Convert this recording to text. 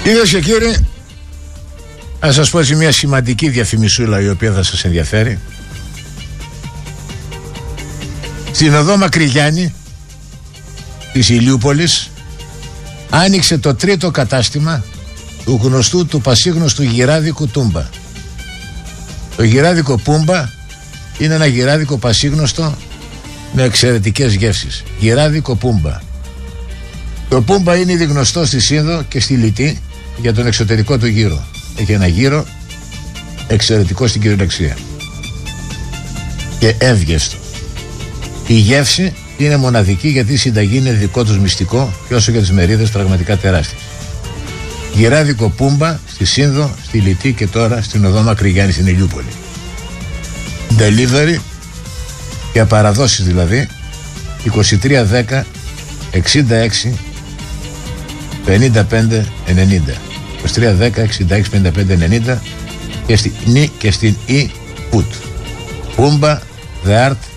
Κυρίες και κύριοι, να σας πω έτσι μια σημαντική διαφημισούλα η οποία θα σας ενδιαφέρει. Στην οδό Μακρυγιάννη της Ηλιούπολης άνοιξε το τρίτο κατάστημα του γνωστού, του πασίγνωστου γυράδικου Τούμπα. Το γυράδικο Πούμπα είναι ένα γυράδικο πασίγνωστο με εξαιρετικές γεύσεις. Γυράδικο Πούμπα. Το Πούμπα είναι ήδη γνωστό στη Σύνδο και στη Λυτή για τον εξωτερικό του γύρο. Έχει ένα γύρο εξαιρετικό στην κυριολεξία και εύγεστο. Η γεύση είναι μοναδική γιατί η συνταγή είναι δικό τους μυστικό και όσο για τις μερίδες πραγματικά τεράστιες. Γυράδικο Πούμπα στη Σύνδο, στη Λυτή και τώρα στην οδό Μακρυγιάννη στην Ηλιούπολη. Delivery για παραδόσεις δηλαδή 2310 66 55 90 2310 66 55 90 και στην Ι και στην Ι Put. Πούμπα, The Art